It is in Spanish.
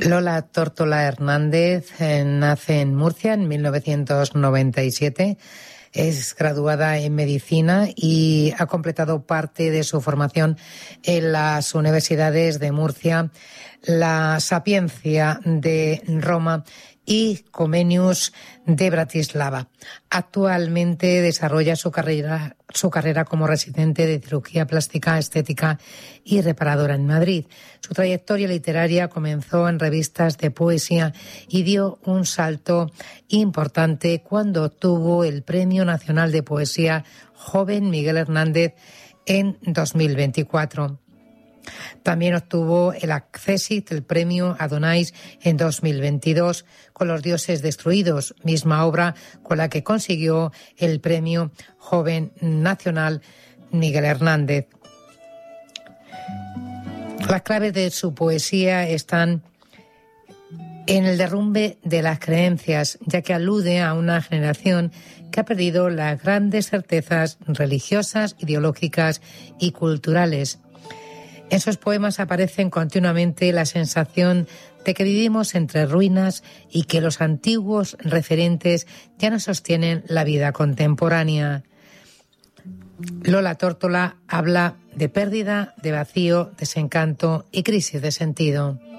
Lola Tórtola Hernández nace en Murcia en 1997. Es graduada en medicina y ha completado parte de su formación en las universidades de Murcia, la Sapienza de Roma y Comenius de Bratislava. Actualmente desarrolla su carrera como residente de cirugía plástica, estética y reparadora en Madrid. Su trayectoria literaria comenzó en revistas de poesía y dio un salto importante cuando obtuvo el Premio Nacional de Poesía Joven Miguel Hernández en 2024. También obtuvo el Accessit, el premio Adonais, en 2022 con Los dioses destruidos, misma obra con la que consiguió el premio Joven Nacional Miguel Hernández. Las claves de su poesía están en el derrumbe de las creencias, ya que alude a una generación que ha perdido las grandes certezas religiosas, ideológicas y culturales. En sus poemas aparecen continuamente la sensación de que vivimos entre ruinas y que los antiguos referentes ya no sostienen la vida contemporánea. Lola Tórtola habla de pérdida, de vacío, desencanto y crisis de sentido.